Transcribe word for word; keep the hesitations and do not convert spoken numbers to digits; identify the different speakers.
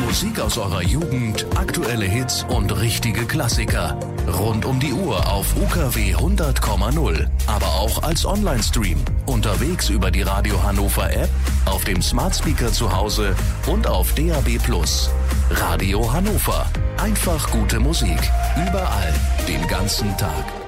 Speaker 1: Musik aus eurer Jugend, aktuelle Hits und richtige Klassiker. Rund um die Uhr auf U K W hundert Komma null. Aber auch als Online-Stream. Unterwegs über die Radio Hannover App, auf dem Smart Speaker zu Hause und auf D A B Plus. Radio Hannover. Einfach gute Musik. Überall. Den ganzen Tag.